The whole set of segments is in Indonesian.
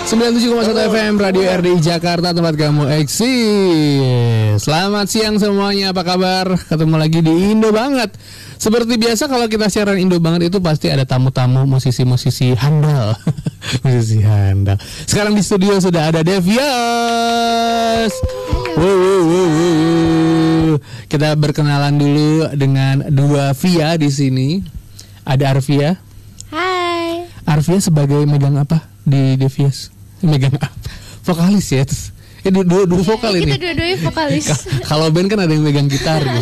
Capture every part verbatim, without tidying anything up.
sembilan puluh tujuh koma satu F M Radio R D I Jakarta, tempat kamu eksis. Selamat siang semuanya, apa kabar? Ketemu lagi di Indo Banget. Seperti biasa kalau kita siaran Indo Banget itu pasti ada tamu-tamu musisi-musisi handal. Musisi handal. Sekarang di studio sudah ada Devias. Wow, wow, wow, wow. Kita berkenalan dulu dengan dua Via di sini. Ada Arvia. Hai. Arvia sebagai megang apa di Devias? Megang apa? Vokalis ya. Eh, dua, dua vokal ya, ini. Kita dua-duanya vokalis. Kalau band kan ada yang megang gitar gitu.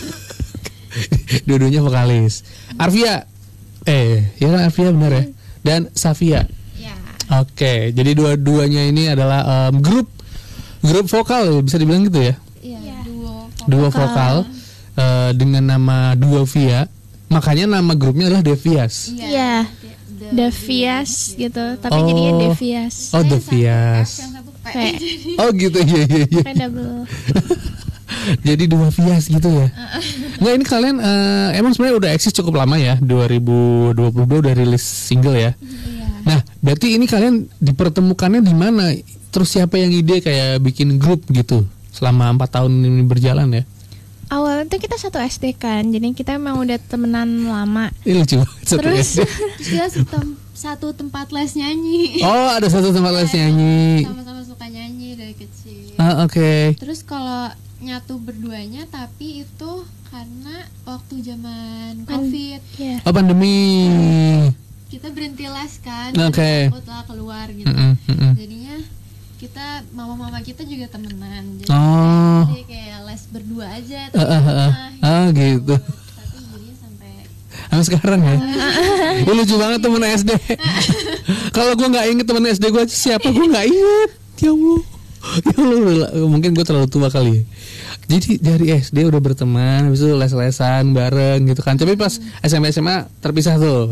Dua-duanya vokalis. Arvia, eh, ya kan Arvia benar ya. Dan Safia. Ya. Oke, jadi dua-duanya ini adalah um, grup grup vokal, bisa dibilang gitu ya. Iya. Duo vokal. Duo vokal uh, dengan nama Duo Via. Makanya nama grupnya adalah Devias. Iya. Devias gitu, tapi Oh. jadinya Devias. Oh, Devias. P. Oh gitu, iya iya iya. Kayak double. Jadi dua Vias gitu ya. Nggak, ini kalian uh, emang sebenarnya udah eksis cukup lama ya. dua ribu dua puluh dua udah rilis single ya. Iya. Nah, berarti ini kalian dipertemukannya di mana? Terus siapa yang ide kayak bikin grup gitu selama empat tahun ini berjalan ya? Awalnya tuh kita satu S D kan, jadi kita emang udah temenan lama. Ini lucu banget, satu Terus S D. Terus kita setem- satu tempat les nyanyi. Oh, ada satu tempat les nyanyi. Sama-sama suka nyanyi dari kecil. Ah, oke. Okay. Terus kalau nyatu berduanya, tapi itu karena waktu zaman COVID Iya. Oh, pandemi. kita berhenti les kan. Oke. Okay. Takut lah keluar gitu. Mm-mm, mm-mm. Jadinya kita mama-mama kita juga temenan. Jadi, Oh. jadi kayak les berdua aja. Ah, ah, ah. Ah, gitu. Tapi jadinya sampai Sampai sekarang ya. Gue lucu banget temen S D. Kalau gue nggak inget temen S D gue siapa, gue nggak inget. Ya Allah. Ya Allah, mungkin gue terlalu tua kali. Jadi dari S D udah berteman, habis itu les-lesan bareng gitu kan. Tapi pas S M P S M A terpisah tuh.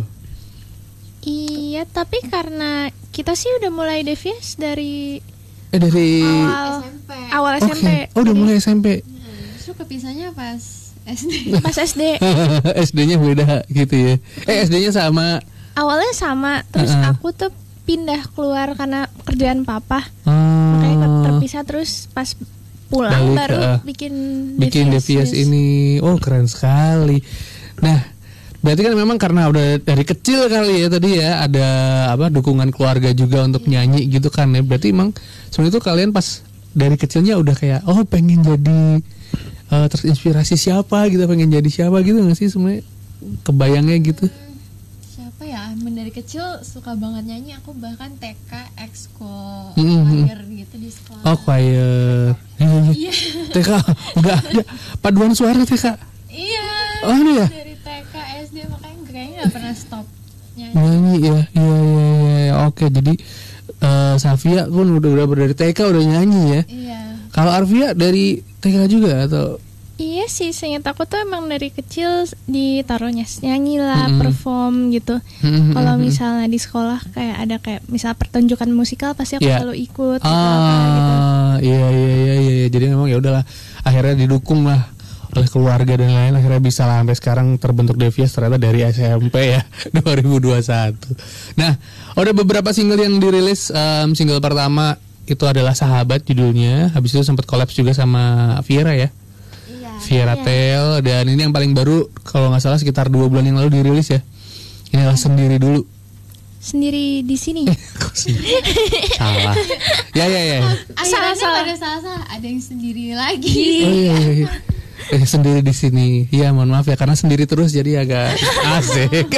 Iya, tapi karena kita sih udah mulai Devias dari Eh dari awal S M P. awal S M P. Oke. Oh, udah mulai S M P. Hmm, Terus kepisahnya pas S D. Pas S D. S D-nya beda gitu ya. Eh S D-nya sama. Awalnya sama, terus Uh-uh. aku tuh pindah keluar karena kerjaan papa. Oh, Makanya terpisah, terus pas pulang Balik, baru uh, bikin bikin Devias ini. Oh, keren sekali. Nah, berarti kan memang karena udah dari kecil kali ya tadi ya ada apa dukungan keluarga juga untuk nyanyi gitu kan ya. Berarti emang sebenarnya itu kalian pas dari kecilnya udah kayak oh pengen jadi uh, terinspirasi siapa gitu, pengen jadi siapa gitu nggak sih sebenarnya kebayangnya gitu? Siapa ya? Men dari kecil suka banget nyanyi. Aku bahkan T K ekskul Mm-hmm. choir gitu di sekolah. Oh choir. Iya. T K enggak ada paduan suara T K. Iya. Oh ini ya. Dari T K S D makanya kayaknya nggak pernah stop nyanyi. Nyanyi ya, iya iya iya. Oke, jadi uh, Safia pun udah udah dari T K udah nyanyi ya. Iya. Kalau Arvia dari T K juga atau? Iya sih, seingat aku tuh emang dari kecil ditaruhnya nyanyi lah, Mm-mm. perform gitu. Mm-mm, Kalau mm-mm. misalnya di sekolah kayak ada kayak misal pertunjukan musikal pasti aku Iya. selalu ikut gitu, apa gitu. Ah, iya iya iya iya iya. Jadi memang ya udahlah akhirnya didukung lah oleh keluarga dan lain, akhirnya bisa lah sampai sekarang terbentuk Devias ternyata dari S M P ya dua ribu dua puluh satu. Nah, ada beberapa single yang dirilis. Um, single pertama itu adalah Sahabat judulnya. Habis itu sempat collab juga sama Viera ya. Iya. Viera Tel, dan ini yang paling baru kalau nggak salah sekitar dua bulan yang lalu dirilis ya. Ini adalah Sendiri Dulu. Sendiri di sini. Kok sendiri? Salah. Ya ya ya. Akhirnya Salah-salah. pada salah-salah ada yang sendiri lagi. Oh iya iya. iya. Eh, sendiri di sini. Iya, mohon maaf ya karena sendiri terus jadi agak asik.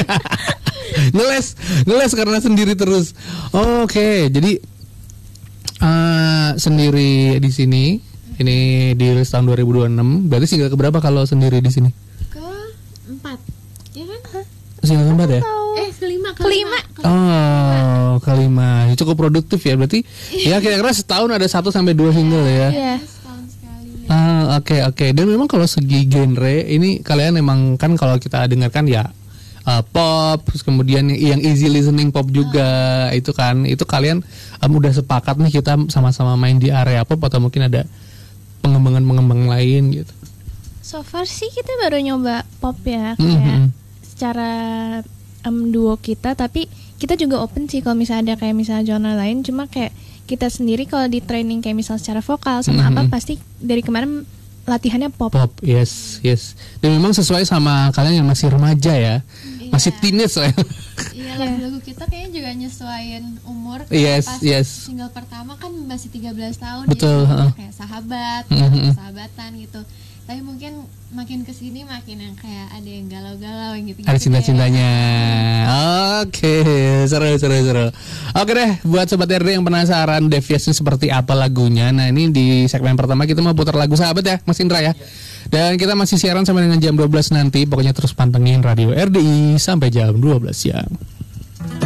ngeles, ngeles karena sendiri terus. Oh, Oke, okay. Jadi uh, sendiri di sini. Ini dirilis tahun dua ribu dua puluh enam. Berarti single keberapa kalau Sendiri di sini? Keempat. Ya kan? Single keempat ya? Tahu. Eh, kelima, Kelima. Oh, kelima. Cukup produktif ya berarti. Ya kira-kira setahun ada satu sampai dua single ya. Iya. Setahun sekali. Ah, oke oke. Dan memang kalau segi genre ini kalian emang kan kalau kita dengarkan ya uh, pop, terus kemudian yang easy listening pop juga itu kan. Itu kalian um, udah sepakat nih kita sama-sama main di area pop atau mungkin ada pengembangan-pengembangan lain gitu. So far sih kita baru nyoba pop ya, Mhm. kayak secara um, duo kita, tapi kita juga open sih kalau misalnya ada kayak misalnya genre lain. Cuma kayak kita sendiri kalau di training kayak misal secara vokal sama Mm-hmm. apa pasti dari kemarin latihannya pop. Pop, yes, yes. Dan memang sesuai sama kalian yang masih remaja ya, masih teenage lah. Iya, lagu-lagu kita kayaknya juga nyesuaiin umur. Yes, Pas yes. single pertama kan masih tiga belas tahun. Betul, jadi heeh. kayak sahabat, Mhm. sahabatan gitu. Tapi mungkin makin kesini makin yang kayak ada yang galau-galau yang gitu. Ada cinta-cintanya. Oke, seru seru seru. Oke deh, buat sobat R D yang penasaran Devious ini seperti apa lagunya. Nah, ini di segmen pertama kita mau putar lagu sahabat ya, Mas Indra ya. Dan kita masih siaran sampai dengan jam dua belas nanti. Pokoknya terus pantengin Radio R D I sampai jam dua belas siang.